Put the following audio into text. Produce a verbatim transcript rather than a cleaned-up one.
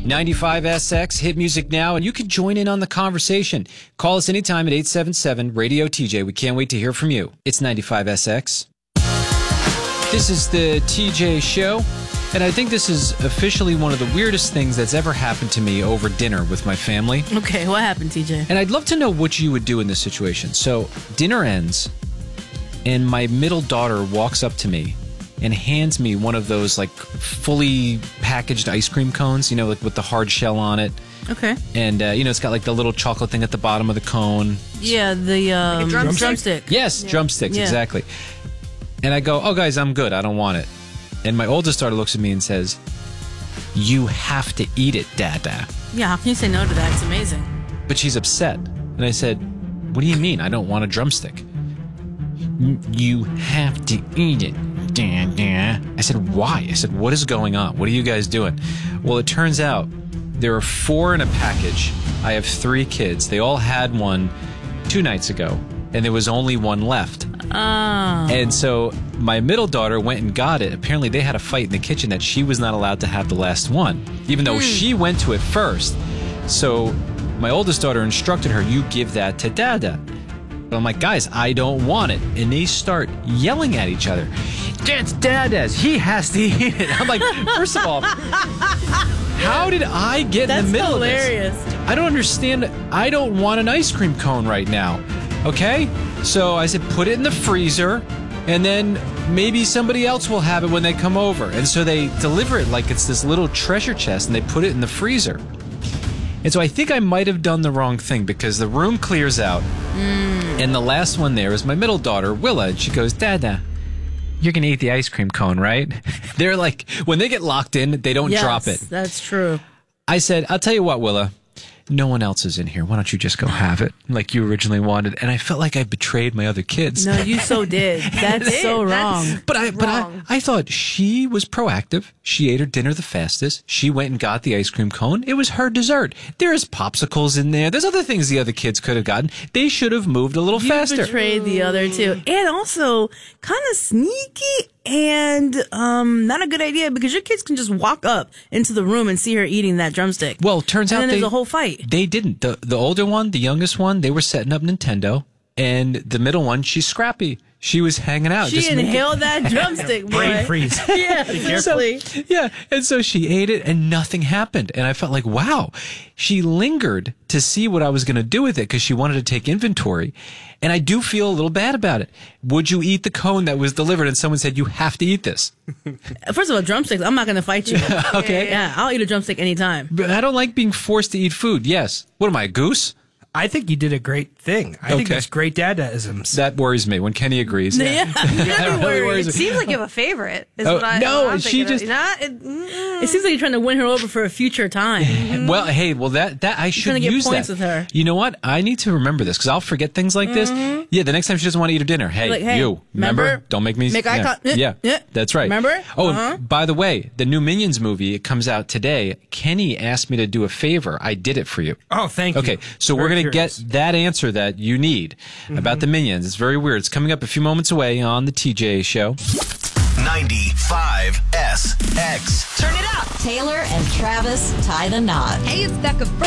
ninety-five S X, hit music now, and you can join in on the conversation. Call us anytime at eight seven seven, radio T J. We can't wait to hear from you. It's ninety-five S X. This is the T J Show, and I think this is officially one of the weirdest things that's ever happened to me over dinner with my family. Okay, what happened, T J? And I'd love to know what you would do in this situation. So, dinner ends, and my middle daughter walks up to me and hands me one of those, like, fully packaged ice cream cones, you know, like with the hard shell on it. Okay. And, uh, you know, it's got, like, the little chocolate thing at the bottom of the cone. Yeah, the um, Like a drumstick? drumstick. Yes, Yeah. drumsticks, Yeah. exactly. And I go, oh, guys, I'm good. I don't want it. And my oldest daughter looks at me and says, you have to eat it, Dada. Yeah, how can you say no to that? It's amazing. But she's upset. And I said, what do you mean? I don't want a drumstick. You have to eat it, Dada. I said, why? I said, what is going on? What are you guys doing? Well, it turns out there are four in a package. I have three kids. They all had one two nights ago, and there was only one left. Oh. And so my middle daughter went and got it. Apparently they had a fight in the kitchen that she was not allowed to have the last one, even though mm. she went to it first. So my oldest daughter instructed her, you give that to Dada. But I'm like, guys, I don't want it. And they start yelling at each other. That's Dada's. He has to eat it. I'm like, first of all, how did I get That's in the middle hilarious. of this? I don't understand. I don't want an ice cream cone right now. Okay? So I said, put it in the freezer, and then maybe somebody else will have it when they come over. And so they deliver it like it's this little treasure chest, and they put it in the freezer. And so I think I might have done the wrong thing, because the room clears out, mm. and the last one there is my middle daughter, Willa, and she goes, Dada, you're going to eat the ice cream cone, right? They're like, when they get locked in, they don't yes, drop it. That's true. I said, I'll tell you what, Willa. No one else is in here. Why don't you just go have it like you originally wanted? And I felt like I betrayed my other kids. No, you so did. That's did. so wrong. That's but I, but wrong. I, I thought she was proactive. She ate her dinner the fastest. She went and got the ice cream cone. It was her dessert. There's popsicles in there. There's other things the other kids could have gotten. They should have moved a little You faster. betrayed the other two. And also, kind of sneaky and um, not a good idea, because your kids can just walk up into the room and see her eating that drumstick. Well, turns and out then they, there's a whole fight. They didn't. The the older one, the youngest one, they were setting up Nintendo, and the middle one, she's scrappy. She was hanging out. She just making- inhaled that drumstick, boy. Brain freeze. Yeah, So, seriously. yeah, and so she ate it, and nothing happened. And I felt like, wow, she lingered to see what I was going to do with it, because she wanted to take inventory. And I do feel a little bad about it. Would you eat the cone that was delivered and someone said, you have to eat this? First of all, drumsticks, I'm not going to fight you. Okay. Yeah, I'll eat a drumstick anytime. But I don't like being forced to eat food. Yes. What am I, a goose? I think you did a great thing. I think Okay. that's great dadaisms. That worries me when Kenny agrees. Yeah, That really worries It me. seems like you have a favorite. Is Oh, what I, no, what I'm she thinking of. just- Not, it, mm, It seems like you're trying to win her over for a future time. Well, hey, well that that I should trying to get use points that. with her. You know what? I need to remember this, because I'll forget things like this. Yeah, the next time she doesn't want to eat her dinner, hey, Like, hey, you remember? remember? Don't make me Make eye yeah. con- eh, Yeah, eh. that's right. Remember? Oh, Uh-huh. and by the way, the new Minions movie, it comes out today. Kenny asked me to do a favor. I did it for you. Oh, thank you. Okay, so we're Very going to get curious. that answer that you need about the Minions. It's very weird. It's coming up a few moments away on the T J Show. ninety-five S X. Turn it up. Taylor and Travis tie the knot. hey, it's Becca Burke.